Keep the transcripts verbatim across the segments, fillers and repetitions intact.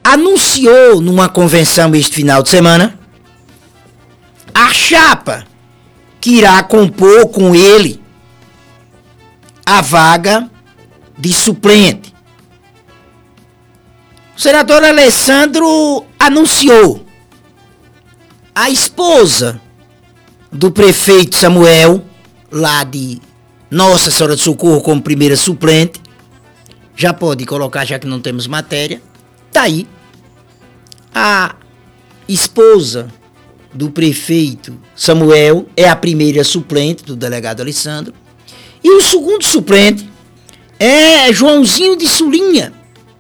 anunciou numa convenção este final de semana a chapa que irá compor com ele a vaga de suplente. O senador Alessandro anunciou a esposa do prefeito Samuel, lá de Nossa Senhora do Socorro, como primeira suplente. Já pode colocar, já que não temos matéria. Tá aí. A esposa do prefeito Samuel é a primeira suplente do delegado Alessandro. E o segundo suplente é Joãozinho de Sulinha,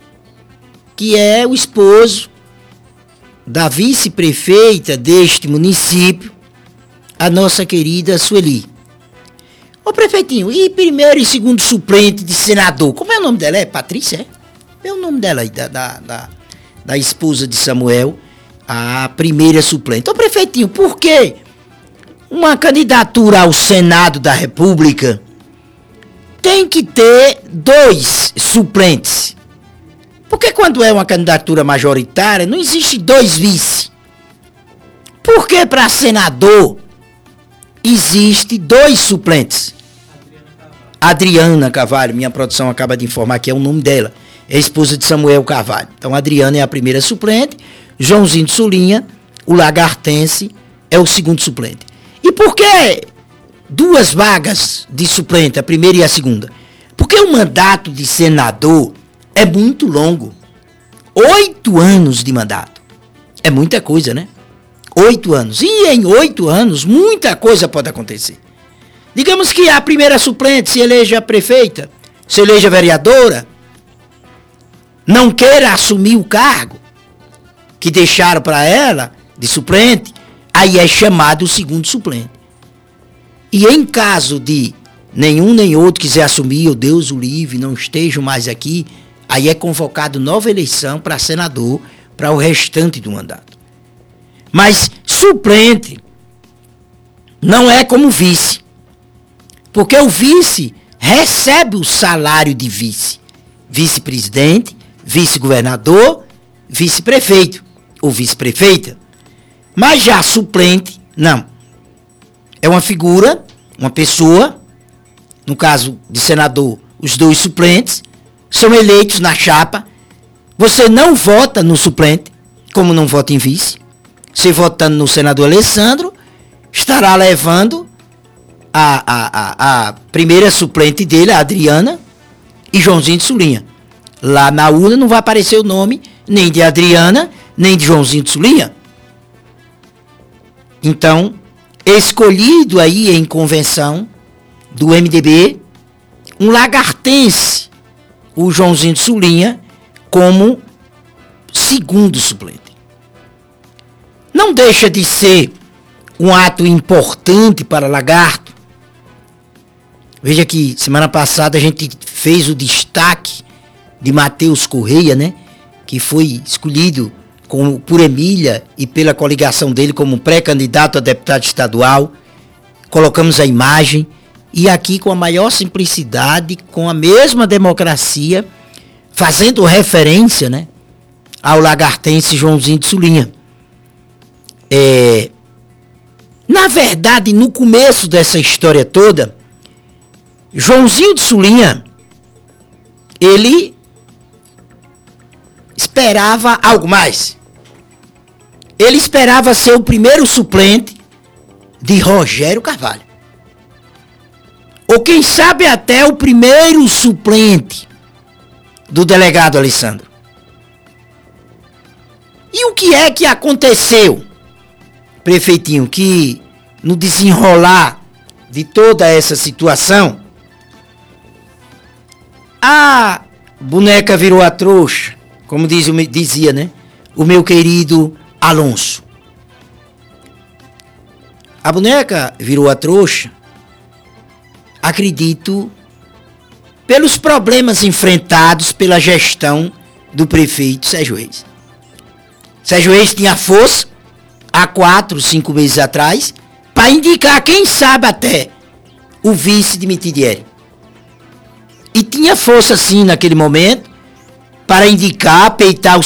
que é o esposo da vice-prefeita deste município, a nossa querida Sueli. Ô prefeitinho, e primeiro e segundo suplente de senador? Como é o nome dela? É Patrícia? É, é o nome dela aí, da, da, da, da esposa de Samuel, a primeira suplente. Ô prefeitinho, por que uma candidatura ao Senado da República tem que ter dois suplentes? Porque quando é uma candidatura majoritária, não existe dois vice. Por que para senador existe dois suplentes? Adriana Carvalho, minha produção acaba de informar que é o nome dela. É a esposa de Samuel Carvalho. Então, Adriana é a primeira suplente. Joãozinho de Sulinha, o lagartense, é o segundo suplente. E por que duas vagas de suplente, a primeira e a segunda? Porque o mandato de senador é muito longo. Oito anos de mandato. É muita coisa, né? Oito anos. E em oito anos, muita coisa pode acontecer. Digamos que a primeira suplente se eleja prefeita, se eleja vereadora, não queira assumir o cargo que deixaram para ela de suplente, aí é chamado o segundo suplente. E em caso de nenhum nem outro quiser assumir, ou Deus o livre, não estejam mais aqui, aí é convocado nova eleição para senador para o restante do mandato. Mas suplente não é como vice. Porque o vice recebe o salário de vice. Vice-presidente, vice-governador, vice-prefeito ou vice-prefeita. Mas já suplente, não. É uma figura, uma pessoa, no caso de senador, os dois suplentes, são eleitos na chapa. Você não vota no suplente, como não vota em vice. Você votando no senador Alessandro, estará levando a, a, a, a primeira suplente dele, a Adriana, e Joãozinho de Sulinha. Lá na urna não vai aparecer o nome nem de Adriana, nem de Joãozinho de Sulinha. Então, escolhido aí em convenção do M D B, um lagartense, o Joãozinho de Sulinha, como segundo suplente. Não deixa de ser um ato importante para Lagarto. Veja que semana passada a gente fez o destaque de Matheus Correia, né? Que foi escolhido com, por Emília e pela coligação dele como pré-candidato a deputado estadual. Colocamos a imagem e aqui com a maior simplicidade, com a mesma democracia, fazendo referência, né, ao lagartense Joãozinho de Sulinha. É, na verdade, no começo dessa história toda, Joãozinho de Sulinha, ele esperava algo mais. Ele esperava ser o primeiro suplente de Rogério Carvalho. Ou quem sabe até o primeiro suplente do delegado Alessandro. E o que é que aconteceu, prefeitinho, que no desenrolar de toda essa situação, a boneca virou a trouxa, como diz, dizia, né, o meu querido Alonso. A boneca virou a trouxa, acredito, pelos problemas enfrentados pela gestão do prefeito Sérgio Reis. Sérgio Reis tinha força, há quatro, cinco meses atrás, para indicar, quem sabe até, o vice de Mitidieri. E tinha força, sim, naquele momento, para indicar, peitar o